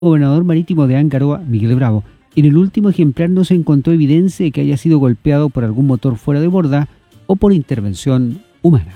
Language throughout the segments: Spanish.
gobernador marítimo de Angaroa, Miguel Bravo. En el último ejemplar no se encontró evidencia de que haya sido golpeado por algún motor fuera de borda o por intervención humana.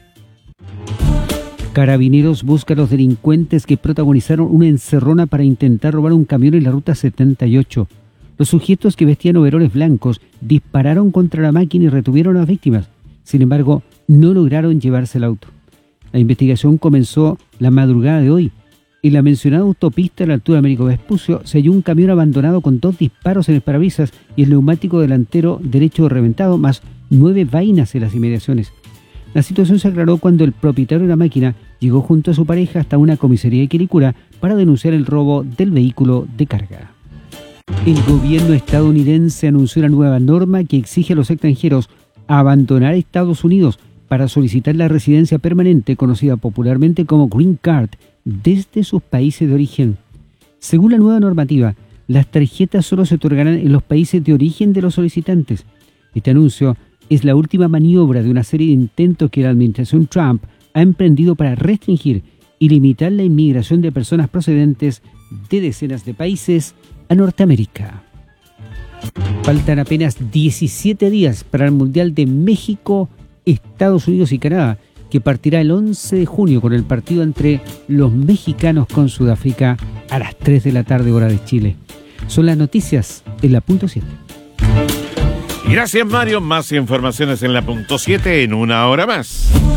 Carabineros busca a los delincuentes que protagonizaron una encerrona para intentar robar un camión en la ruta 78. Los sujetos que vestían overoles blancos dispararon contra la máquina y retuvieron a las víctimas. Sin embargo, no lograron llevarse el auto. La investigación comenzó la madrugada de hoy. En la mencionada autopista a la altura de Américo Vespucio se halló un camión abandonado con 2 disparos en el parabrisas y el neumático delantero derecho reventado, más 9 vainas en las inmediaciones. La situación se aclaró cuando el propietario de la máquina llegó junto a su pareja hasta una comisaría de Quilicura para denunciar el robo del vehículo de carga. El gobierno estadounidense anunció una nueva norma que exige a los extranjeros abandonar Estados Unidos para solicitar la residencia permanente, conocida popularmente como Green Card, desde sus países de origen. Según la nueva normativa, las tarjetas solo se otorgarán en los países de origen de los solicitantes. Este anuncio es la última maniobra de una serie de intentos que la administración Trump ha emprendido para restringir y limitar la inmigración de personas procedentes de decenas de países a Norteamérica. Faltan apenas 17 días para el Mundial de México, Estados Unidos y Canadá, que partirá el 11 de junio con el partido entre los mexicanos con Sudáfrica a las 3 de la tarde hora de Chile. Son las noticias en la punto 7. Gracias, Mario. Más informaciones en la punto 7 en una hora más.